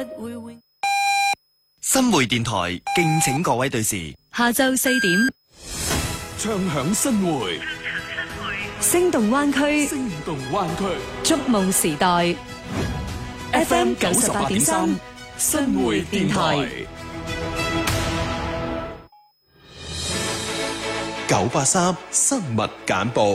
會永。 新會電台敬請各位對視， 下晝4點， 唱響新會， 聲動灣區， 聲動灣區， 觸夢時代 ，FM 98.3，新會電台。 983新聞簡報。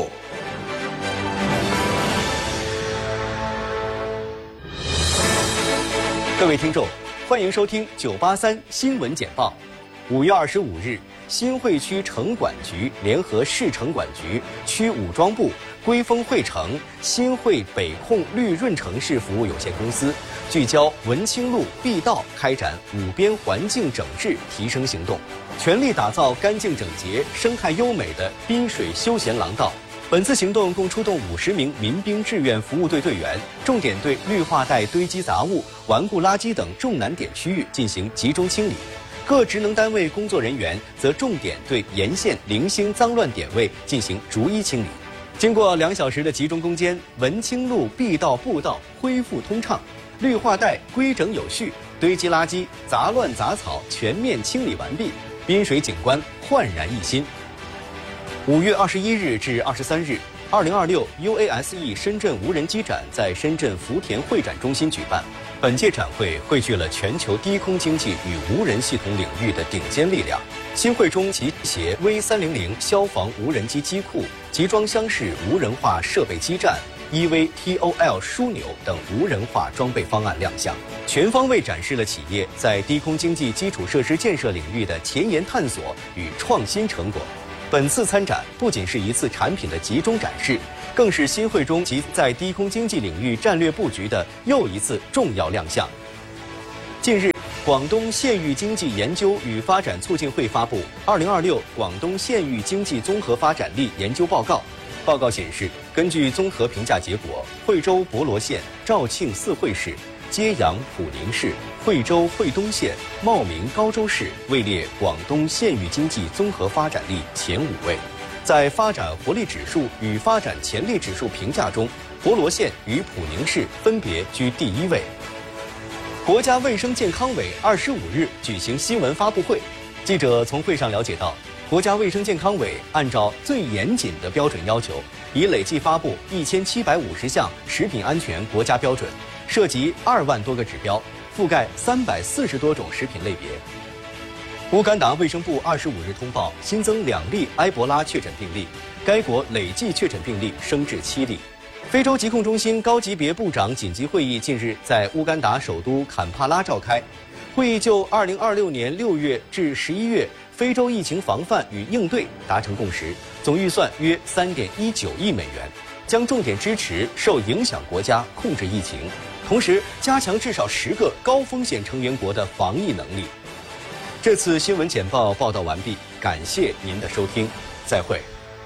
各位聽眾，歡迎收聽983新聞簡報。5月25日，新會區城管局聯合市城管局、區武裝部、歸豐匯城、新會北控綠潤城市服務有限公司聚焦文清路 B 道開展五邊環境整治提升行動，全力打造乾淨整潔、生態優美的濱水休閒廊道。本次行動共出動50名民兵志願服務隊隊員，重點對綠化帶堆積雜物、頑固垃圾等重難點區域進行集中清理。各職能單位工作人員則重點對沿線零星髒亂點位進行逐一清理。經過2小時的集中攻堅，文清路 B 道步道恢復通暢，綠化帶規整有序，堆積垃圾、雜亂雜草全面清理完畢，濱水景觀煥然一新。5月21日至23日，2026 UASE 深圳無人機展在深圳福田會展中心舉辦。本屆展會匯聚了全球低空經濟與無人系統領域的頂尖力量。新會中集攜 V300 消防無人機機庫、集裝箱式無人化設備基站、EVTOL 樞紐等無人化裝備方案亮相，全方位展示了企業在低空經濟基礎設施建設領域的前沿探索與創新成果。本次參展不僅是一次產品的集中展示，更是新會中及在低空經濟領域戰略布局的又一次重要亮相。近日，廣東縣域經濟研究與發展促進會發布《2026廣東縣域經濟綜合發展力研究報告》。報告顯示，根據綜合評價結果，惠州博羅縣、肇慶四會市、揭陽普寧市、惠州惠東縣、茂名高州市位列廣東縣域經濟綜合發展力前5位。在發展活力指數與發展潛力指數評價中，博羅縣與普寧市分別居第1位。國家衛生健康委25日舉行新聞發布會，記者從會上了解到，國家衛生健康委按照最嚴謹的標準要求，已累計發布1750項食品安全國家標準，涉及2萬多個指標，覆蓋340多種食品類別。烏干達衛生部25日通報新增2例埃博拉確診病例，該國累計確診病例升至7例。非洲疾控中心高級別部長緊急會議近日在烏干達首都坎帕拉召開，會議就2026年6月至11月非洲疫情防範與應對達成共識，總預算約3.19億美元，將重點支持受影響國家控制疫情，同時加強至少10個高風險成員國的防疫能力。這次新聞簡報報道完畢，感謝您的收聽，再會。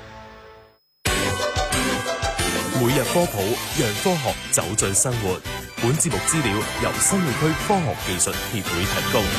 每日科普，讓科學走進生活。本節目資料由新會區科學技術協會提供。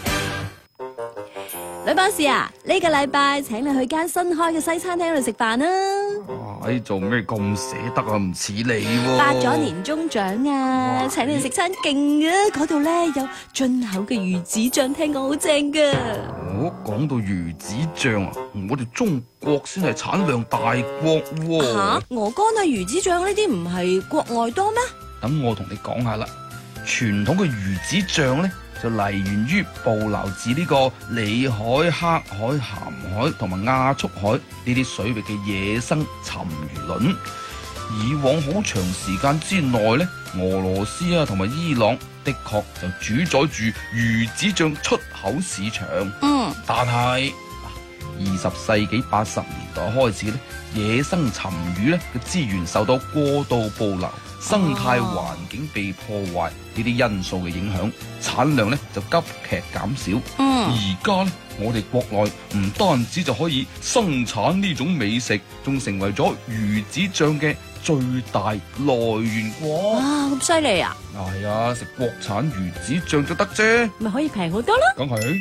女博士啊，呢個禮拜請你去間新開嘅西餐廳度食飯啦。 哇，做咩咁捨得啊？唔似你喎。 發咗年終獎啊，請你食餐勁啊！嗰度咧有進口嘅魚子醬，聽講好正噶。 講到魚子醬啊，我哋中國先係產量大國喎。 嚇，鵝肝啊、魚子醬呢啲唔係國外多咩？ 等我同你講下啦，傳統嘅魚子醬咧，就嚟源於捕撈自呢個裏海、黑海、鹹海同埋亞速海呢啲水域嘅野生沉魚卵。以往好長時間之內咧，俄羅斯啊同埋伊朗的確就主宰住魚子醬出口市場。但係20世紀80年代開始咧，野生沉魚咧嘅資源受到過度捕撈、生態環境被破壞呢啲因素嘅影響，產量咧就急劇減少。而家咧，我哋國內唔單止就可以生產呢種美食，仲成為咗魚子醬嘅最大來源國。 哇，咁犀利啊！ 係啊，食國產魚子醬就得啫， 咪可以平好多啦。 梗係。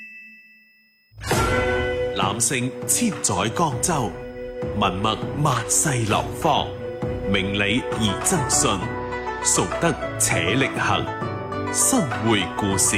男性千載江州，文墨萬世流芳，明理而爭信，崇德且力行， 新會故事。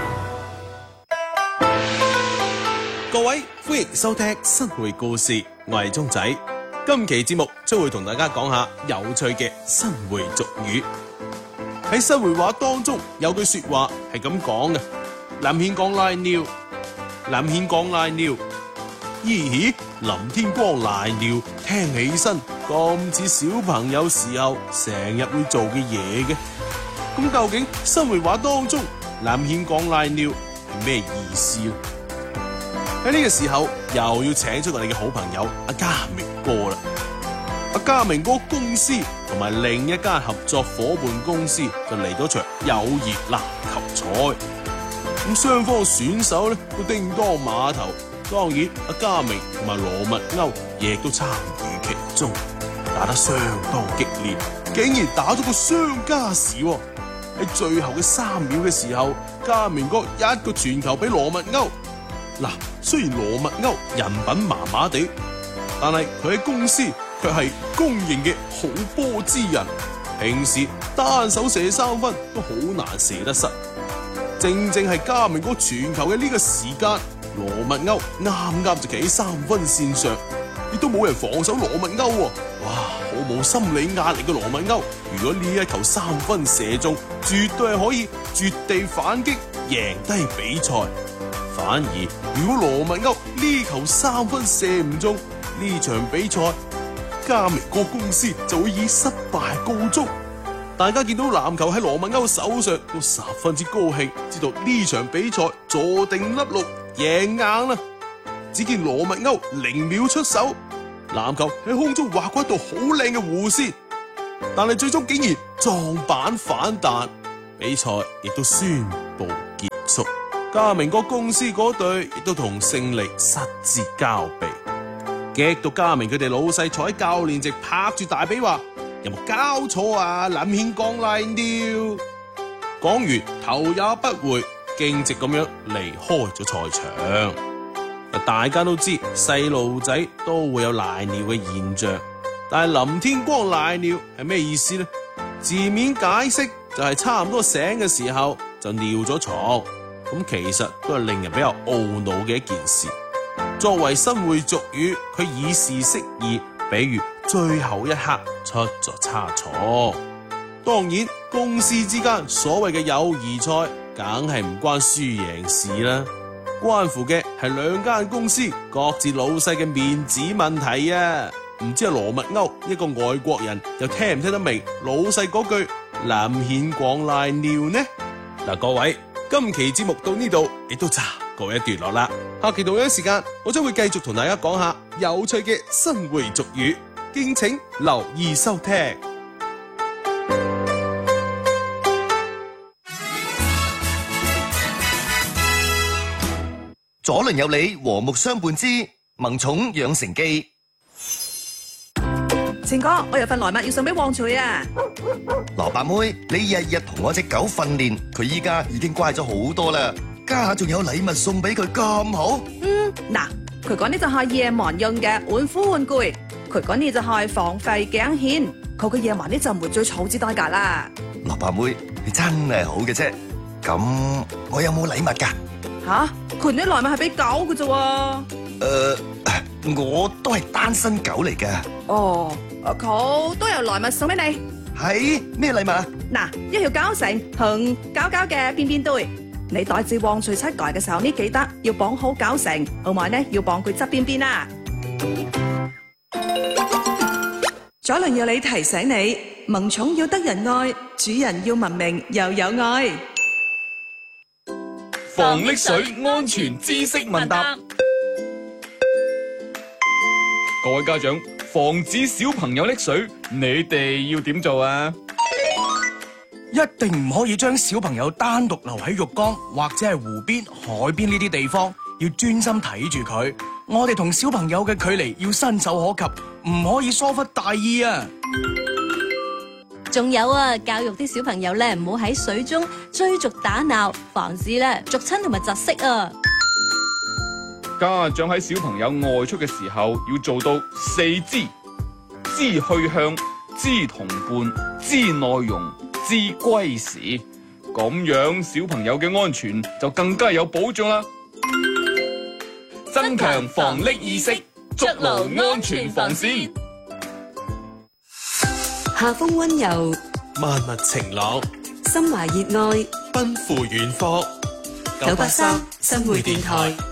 各位歡迎收聽新會故事，我係鐘仔。今期節目將會同大家講下有趣嘅新會俗語。喺新會話當中有句說話係咁講嘅：林獻光賴尿，林獻光賴尿。咦？林天光賴尿，聽起身咁似小朋友時候成日會做嘅嘢嘅。咁究竟新會話當中林獻光賴尿係咩意思呢？喺呢個時候又要請出我哋嘅好朋友阿嘉明哥啦。阿嘉明哥公司同埋另一間合作伙伴公司就嚟咗場友誼籃球賽。咁雙方選手咧都叮當馬頭，當然阿嘉明同埋羅密歐亦都參與其中，打得相當激烈，竟然打咗個雙加時喎。喺最後嘅3秒嘅時候，嘉明哥一個傳球俾羅密歐。嗱，雖然羅密歐人品麻麻地，但係佢喺公司卻係公認嘅好波之人。平時單手射3分都好難射得失。正正係嘉明哥傳球嘅呢個時間，羅密歐啱啱就企喺3分線上，亦都冇人防守羅密歐喎。哇，好冇心理壓力嘅羅密歐，如果呢一球3分射中，絕對係可以絕地反擊，贏低比賽。反而如果羅密歐呢球3分射唔中，呢場比賽嘉明哥公司就會以失敗告終。大家見到籃球喺羅密歐手上都十分之高興，知道呢場比賽坐定粒六，贏硬啦。只見羅密歐0秒出手，籃球喺空中劃過一道好靚嘅弧線，但係最終竟然撞板反彈，比賽亦都宣布結束。嘉明哥公司嗰隊亦都同勝利失之交臂，激到嘉明佢哋老細坐喺教練席拍住大髀話：有冇搞錯啊？林獻光賴尿。講完頭也不回，徑直咁樣離開咗賽場。大家都知細路仔都會有賴尿嘅現象，但係林天光賴尿係咩意思呢？字面解釋就係差唔多醒嘅時候就尿咗床，咁其實都係令人比較懊惱嘅一件事。作為新會俗語，佢以示適意，比如最後一刻出咗差錯。當然公司之間所謂嘅友誼賽梗係唔關輸贏事啦，關乎嘅係兩間公司各自老細嘅面子問題啊。唔知阿羅密歐一個外國人又聽唔聽得明老細嗰句林獻光賴尿呢？嗱，各位，今期節目到呢度亦都告一段落啦。下期同樣時間，我將會繼續同大家講下有趣嘅新會俗語，敬請留意收聽。 左鄰右里，和睦相伴之萌寵養成記。 晴哥，我有份禮物要送俾旺財啊！ 蘿蔔妹，你日日同我隻狗訓練，佢依家已經乖咗好多啦，家下仲有禮物送俾佢咁好。 嗱，佢講呢就係夜晚用嘅玩夫玩具，佢講呢就係防吠頸線，佢嘅夜晚呢就唔會最草之代價啦。 蘿蔔妹，你真係好嘅啫。咁我有冇禮物㗎？ 吓，佢啲禮物係俾狗嘅啫喎。 我都係單身狗嚟㗎。 哦，佢都有禮物送俾你。 係咩禮物啊？ 嗱，一條膠繩同膠嘅邊邊堆，你帶住旺財出街嘅時候呢，記得要綁好膠繩，同埋呢要綁佢側邊邊啦。 左鄰右里提醒你，萌寵要得人愛，主人要文明又有愛。 防溺水安全知識問答。各位家長，防止小朋友溺水，你哋要點做啊？ 一定唔可以將小朋友單獨留喺浴缸或者係湖邊、海邊呢啲地方，要專心睇住佢。我哋同小朋友嘅距離要伸手可及，唔可以疏忽大意啊！ 仲有啊，教育啲小朋友咧，唔好喺水中追逐打鬧，防止咧逐親同埋窒息啊！ 家長喺小朋友外出嘅時候，要做到4知：知去向、知同伴、知內容、知歸時。 咁樣小朋友嘅安全就更加有保障啦。增強防溺意識，築牢安全防線。 夏風溫柔， 萬物晴朗， 心懷熱愛， 奔赴遠方。 983新會電台。